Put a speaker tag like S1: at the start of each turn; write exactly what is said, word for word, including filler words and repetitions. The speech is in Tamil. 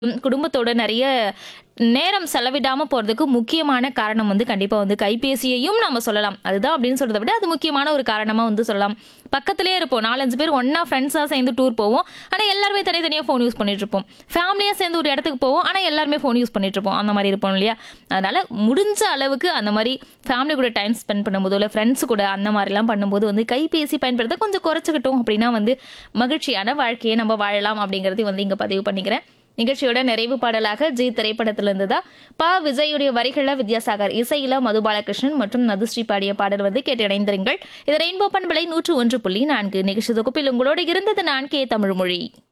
S1: ம், குடும்பத்தோட நிறைய நேரம் செலவிடாம போறதுக்கு முக்கியமான காரணம் வந்து கண்டிப்பா வந்து கைபேசியையும் நம்ம சொல்லலாம். அதுதான் அப்படின்னு சொல்றத விட அது முக்கியமான ஒரு காரணமா வந்து சொல்லலாம். பக்கத்திலேயே இருப்போம். நான்கு, அஞ்சு பேர் ஒண்ணா ஃப்ரெண்ட்ஸா சேர்ந்து டூர் போவோம். ஆனா எல்லாருமே தனித்தனியா ஃபோன் யூஸ் பண்ணிட்டு இருப்போம். ஃபேமிலியா சேர்ந்து ஒரு இடத்துக்கு போவோம். ஆனா எல்லாருமே ஃபோன் யூஸ் பண்ணிட்டு இருப்போம். அந்த மாதிரி இருப்போம் இல்லையா? அதனால முடிஞ்ச அளவுக்கு அந்த மாதிரி ஃபேமிலி கூட டைம் ஸ்பெண்ட் பண்ணும்போதோ, இல்ல ஃப்ரெண்ட்ஸ் கூட அந்த மாதிரிலாம் பண்ணும்போது வந்து கைபேசி பயன்படுத்த கொஞ்சம் குறைச்சுக்கிட்டோம் அப்படின்னா வந்து மகிழ்ச்சியான வாழ்க்கையை நம்ம வாழலாம் அப்படிங்கிறதையும் வந்து இங்க பதிவு பண்ணிக்கிறேன். நிகழ்ச்சியோட நிறைவு பாடலாக ஜி திரைப்படத்திலிருந்து தான் ப விஜயுடைய வரிகள வித்யாசாகர் இசையில மது பாலகிருஷ்ணன் மற்றும் மதுஸ்ரீ பாடிய பாடல் வந்து கேட்டு இணைந்திருங்கள். இது ரெயின்போ பண்பலை நூற்று ஒன்று புள்ளி நான்கு நிகழ்ச்சி தொகுப்பில் உங்களோடு இருந்தது நான் கே தமிழ்மொழி.